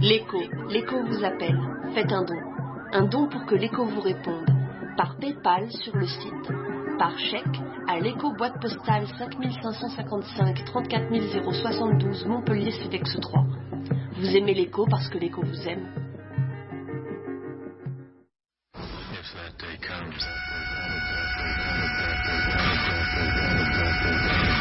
L'écho vous appelle. Faites un don. Un don pour que l'écho vous réponde. Par PayPal sur le site. Par chèque à l'écho boîte postale 5555 34 072 Montpellier Cedex 3. Vous aimez l'écho parce que l'écho vous aime. If that day comes.